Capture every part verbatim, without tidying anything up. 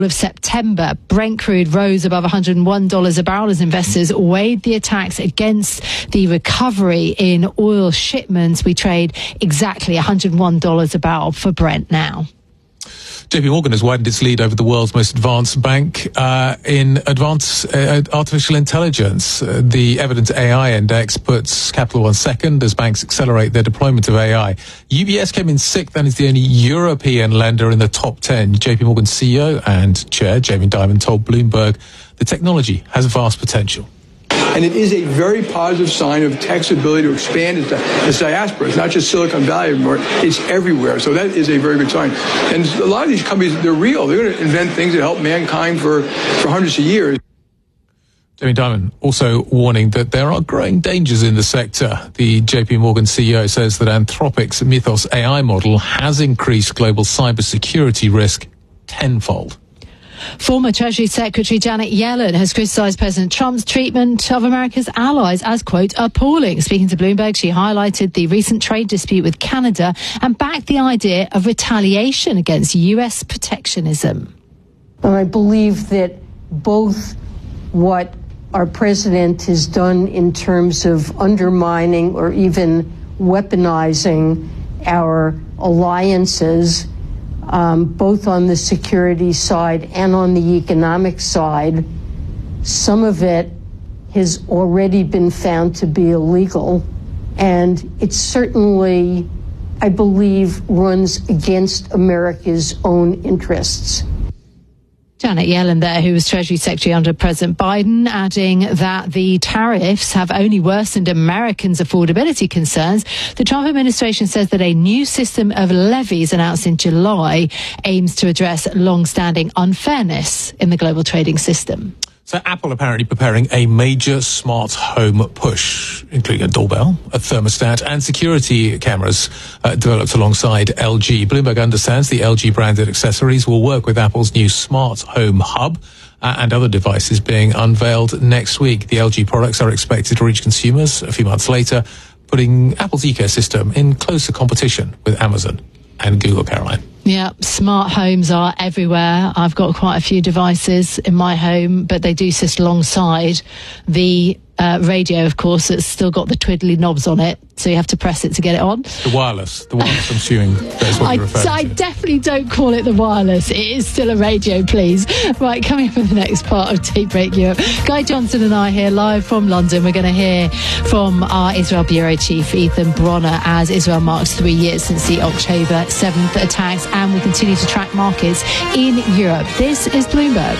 of September, Brent crude rose above one hundred one dollars a barrel as investors weighed the attacks against the recovery in oil shipments. We trade exactly one hundred one dollars a barrel for Brent now. J P Morgan has widened its lead over the world's most advanced bank uh, in advanced uh, artificial intelligence. Uh, the Evident A I Index puts Capital One second as banks accelerate their deployment of A I. U B S came in sixth and is the only European lender in the top ten. J P Morgan C E O and Chair Jamie Dimon told Bloomberg the technology has vast potential. And it is a very positive sign of tech's ability to expand its, its diaspora. It's not just Silicon Valley anymore. It's everywhere. So that is a very good sign. And a lot of these companies, they're real. They're going to invent things that help mankind for, for hundreds of years. Jamie Dimon also warning that there are growing dangers in the sector. The J P Morgan C E O says that Anthropic's Mythos A I model has increased global cybersecurity risk tenfold. Former Treasury Secretary Janet Yellen has criticised President Trump's treatment of America's allies as, quote, appalling. Speaking to Bloomberg, she highlighted the recent trade dispute with Canada and backed the idea of retaliation against U S protectionism. And I believe that both what our president has done in terms of undermining or even weaponizing our alliances, Um, both on the security side and on the economic side, some of it has already been found to be illegal. And it certainly, I believe, runs against America's own interests. Janet Yellen there, who was Treasury Secretary under President Biden, adding that the tariffs have only worsened Americans' affordability concerns. The Trump administration says that a new system of levies announced in July aims to address long-standing unfairness in the global trading system. So Apple apparently preparing a major smart home push, including a doorbell, a thermostat and security cameras uh, developed alongside L G. Bloomberg understands the L G branded accessories will work with Apple's new smart home hub uh, and other devices being unveiled next week. The L G products are expected to reach consumers a few months later, putting Apple's ecosystem in closer competition with Amazon and Google, Caroline. Yeah, smart homes are everywhere. I've got quite a few devices in my home, but they do sit alongside the uh, radio, of course. It's still got the twiddly knobs on it, so you have to press it to get it on. The wireless, the wireless, I'm assuming that's what I, you're referring I to. definitely don't call it the wireless. It is still a radio, please. Right, coming up in the next part of Tea Break Europe. Guy Johnson and I here live from London. We're going to hear from our Israel Bureau Chief, Ethan Bronner, as Israel marks three years since the October seventh attacks, and we continue to track markets in Europe. This is Bloomberg.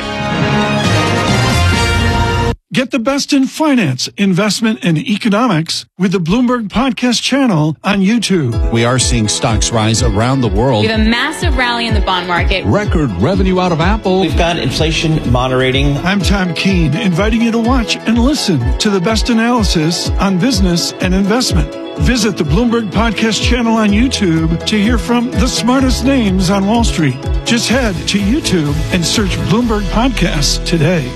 Get the best in finance, investment, and economics with the Bloomberg Podcast channel on YouTube. We are seeing stocks rise around the world. We have a massive rally in the bond market. Record revenue out of Apple. We've got inflation moderating. I'm Tom Keene, inviting you to watch and listen to the best analysis on business and investment. Visit the Bloomberg Podcast channel on YouTube to hear from the smartest names on Wall Street. Just head to YouTube and search Bloomberg Podcasts today.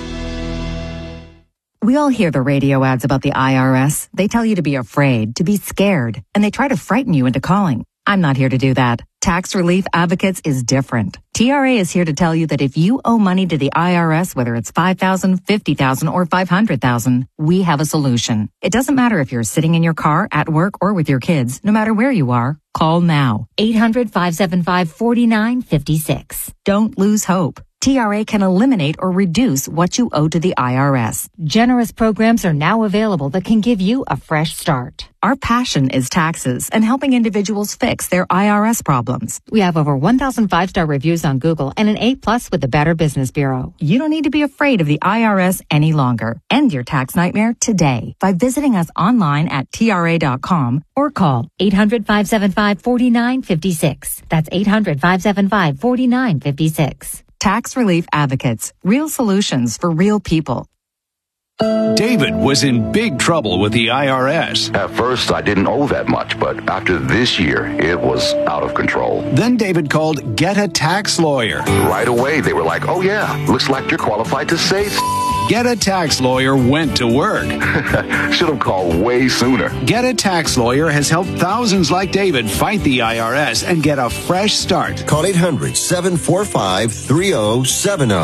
We all hear the radio ads about the I R S. They tell you to be afraid, to be scared, and they try to frighten you into calling. I'm not here to do that. Tax Relief Advocates is different. T R A is here to tell you that if you owe money to the I R S, whether it's five thousand dollars, fifty thousand dollars, or five hundred thousand dollars, we have a solution. It doesn't matter if you're sitting in your car, at work, or with your kids. No matter where you are, call now. eight hundred, five seven five, four nine five six. Don't lose hope. T R A can eliminate or reduce what you owe to the I R S. Generous programs are now available that can give you a fresh start. Our passion is taxes and helping individuals fix their I R S problems. We have over one thousand five-star reviews on Google and an A plus with the Better Business Bureau. You don't need to be afraid of the I R S any longer. End your tax nightmare today by visiting us online at T R A dot com or call eight hundred, five seven five, four nine five six. That's eight hundred, five seven five, four nine five six. Tax Relief Advocates. Real solutions for real people. David was in big trouble with the I R S. At first, I didn't owe that much, but after this year, it was out of control. Then David called Get a Tax Lawyer. Right away, they were like, oh yeah, looks like you're qualified to save. Get a Tax Lawyer went to work. Should have called way sooner. Get a Tax Lawyer has helped thousands like David fight the I R S and get a fresh start. Call eight hundred, seven four five, three oh seven oh.